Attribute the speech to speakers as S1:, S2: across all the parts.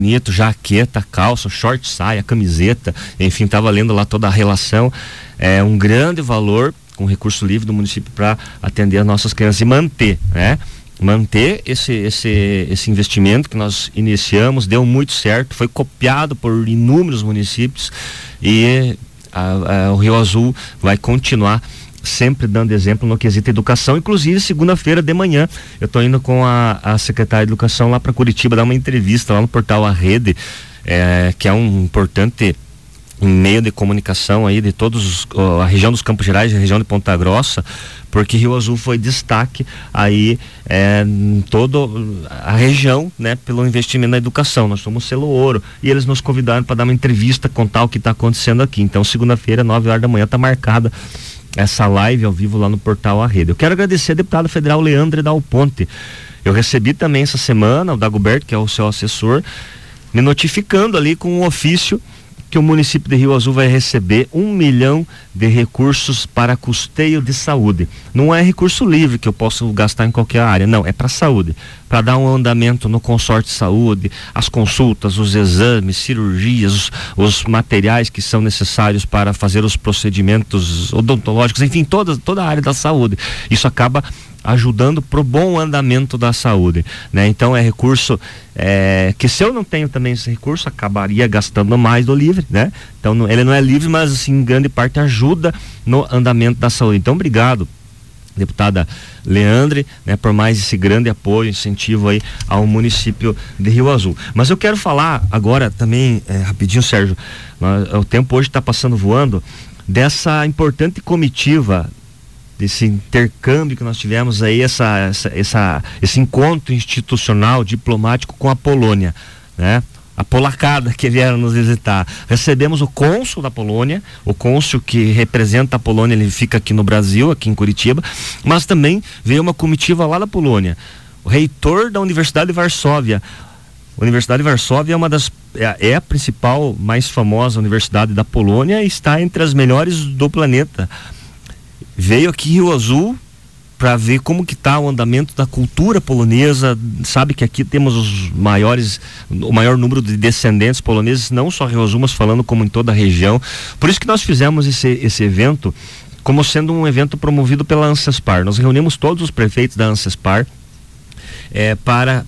S1: bonito, jaqueta, calça, short, saia, camiseta, enfim, estava lendo lá toda a relação. É um grande valor com recurso livre do município para atender as nossas crianças e manter, né? Manter esse investimento que nós iniciamos, deu muito certo, foi copiado por inúmeros municípios e o Rio Azul vai continuar sempre dando exemplo no quesito educação. Inclusive, segunda-feira de manhã eu estou indo com a secretária de Educação lá para Curitiba dar uma entrevista lá no portal A Rede, que é um importante meio de comunicação aí de todos a região dos Campos Gerais, a região de Ponta Grossa, porque Rio Azul foi destaque aí em toda a região, né, pelo investimento na educação. Nós somos selo ouro e eles nos convidaram para dar uma entrevista, contar o que está acontecendo aqui. Então, segunda-feira, 9 horas da manhã, está marcada essa live ao vivo lá no portal A Rede. Eu quero agradecer a deputada federal Leandre Dal Ponte. Eu recebi também essa semana o Dagoberto, que é o seu assessor, me notificando ali com um ofício que o município de Rio Azul vai receber 1 milhão de recursos para custeio de saúde. Não é recurso livre que eu posso gastar em qualquer área, não, é para saúde, para dar um andamento no consórcio de saúde, as consultas, os exames, cirurgias, os materiais que são necessários para fazer os procedimentos odontológicos, enfim, toda a área da saúde. Isso acaba ajudando pro bom andamento da saúde, né? Então é recurso que, se eu não tenho também esse recurso, acabaria gastando mais do livre, né? Então ele não é livre, mas assim, em grande parte ajuda no andamento da saúde. Então, obrigado, deputada Leandre, né, por mais esse grande apoio, incentivo aí ao município de Rio Azul. Mas eu quero falar agora também, rapidinho, Sérgio, o tempo hoje está passando voando, dessa importante comitiva, desse intercâmbio que nós tivemos aí, esse encontro institucional, diplomático com a Polônia, né? A polacada que vieram nos visitar. Recebemos o cônsul da Polônia, o cônsul que representa a Polônia, ele fica aqui no Brasil, aqui em Curitiba, mas também veio uma comitiva lá da Polônia. O reitor da Universidade de Varsóvia. A Universidade de Varsóvia é a principal, mais famosa universidade da Polônia e está entre as melhores do planeta. Veio aqui em Rio Azul para ver como que está o andamento da cultura polonesa. Sabe que aqui temos o maior número de descendentes poloneses, não só Rio Azul, mas falando como em toda a região. Por isso que nós fizemos esse evento como sendo um evento promovido pela ANSESPAR. Nós reunimos todos os prefeitos da ANSESPar para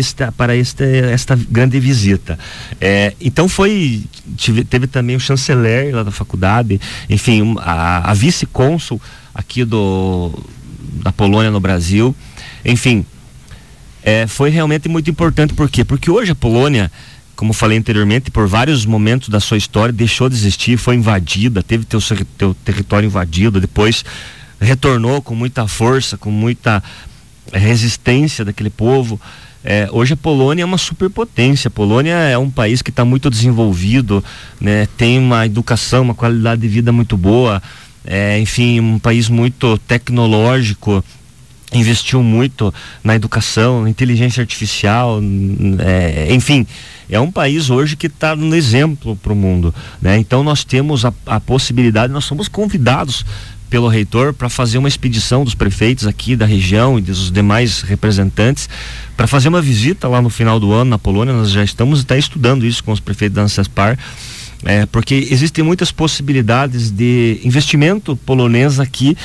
S1: esta grande visita. Então teve também o chanceler lá da faculdade, enfim, a vice-cônsul aqui da Polônia no Brasil, enfim, foi realmente muito importante. Por quê? Porque hoje a Polônia, como falei anteriormente, por vários momentos da sua história deixou de existir, foi invadida, teve teu território invadido, depois retornou com muita força, com muita resistência daquele povo. Hoje a Polônia é uma superpotência. A Polônia é um país que está muito desenvolvido, né? Tem uma educação, uma qualidade de vida muito boa, enfim, um país muito tecnológico, investiu muito na educação, na inteligência artificial, enfim, é um país hoje que está no exemplo para o mundo, né? Então nós temos a possibilidade, nós somos convidados pelo reitor para fazer uma expedição dos prefeitos aqui da região e dos demais representantes para fazer uma visita lá no final do ano na Polônia. Nós já estamos até estudando isso com os prefeitos da ANSESPar, porque existem muitas possibilidades de investimento polonês aqui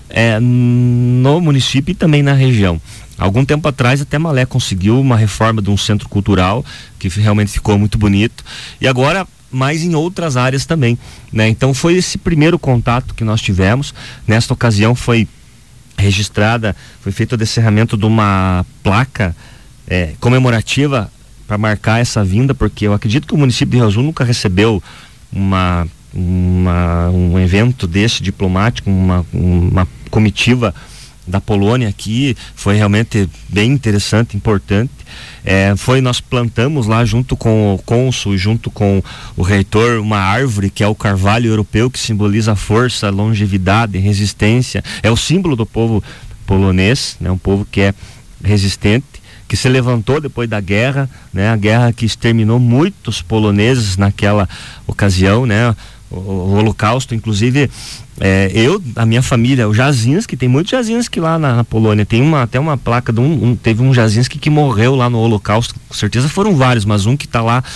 S1: no município e também na região. Algum tempo atrás até Malé conseguiu uma reforma de um centro cultural que realmente ficou muito bonito, e agora mas em outras áreas também, né? Então foi esse primeiro contato que nós tivemos. Nesta ocasião foi feito o descerramento de uma placa comemorativa para marcar essa vinda, porque eu acredito que o município de Rio Azul nunca recebeu um evento desse diplomático, uma comitiva da Polônia aqui. Foi realmente bem interessante, importante. Nós plantamos lá junto com o cônsul e junto com o reitor uma árvore que é o carvalho europeu, que simboliza a força, a longevidade, resistência. É o símbolo do povo polonês, né? Um povo que é resistente, que se levantou depois da guerra, né? A guerra que exterminou muitos poloneses naquela ocasião, né? o Holocausto, inclusive a minha família, o Jazinski, tem muito Jazinski lá na Polônia, tem até uma placa teve um Jazinski que morreu lá no Holocausto, com certeza foram vários, mas um que está lá